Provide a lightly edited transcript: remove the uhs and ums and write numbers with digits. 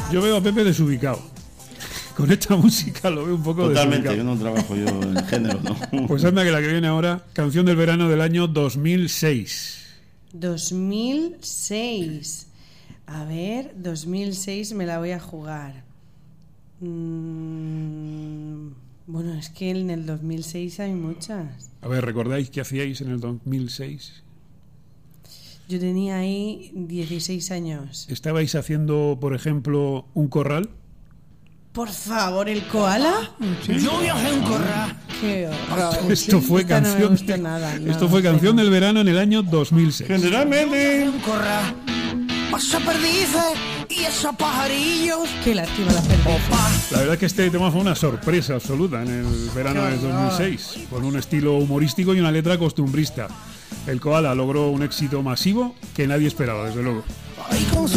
Yo veo a Pepe desubicado. Con esta música lo veo un poco Totalmente, desubicado. yo no trabajo yo en género, ¿no? Pues anda que la que viene ahora, canción del verano del año 2006. 2006. A ver, 2006 me la voy a jugar. Bueno, es que en el 2006 hay muchas. A ver, ¿recordáis qué hacíais en el 2006? Yo tenía ahí 16 años. ¿Estabais haciendo, por ejemplo, un corral? Por favor, ¿el koala? Yo viajé en corral. Qué horror. Esto fue Esta no me canción, gusta nada, no, esto fue canción del verano en el año 2006. Generalmente. En corral. Pasa perdices y esos pajarillos. Qué lástima la pérdida. Opa. La verdad es que este tema fue una sorpresa absoluta en el verano del 2006, con un estilo humorístico y una letra costumbrista. El koala logró un éxito masivo que nadie esperaba, desde luego. Ahí con su